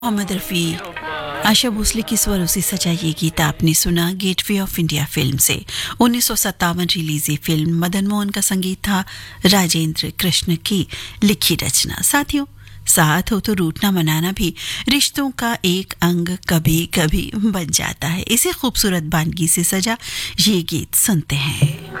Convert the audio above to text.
मोहम्मद रफ़ी, आशा भोसले की स्वरों से सजा ये गीत आपने सुना गेटवे ऑफ इंडिया फिल्म से। 1957 रिलीज ये फिल्म मदन मोहन का संगीत था, राजेंद्र कृष्ण की लिखी रचना। साथियों, साथ हो तो रूठना मनाना भी रिश्तों का एक अंग कभी कभी बन जाता है। इसी खूबसूरत बानगी से सजा ये गीत सुनते हैं।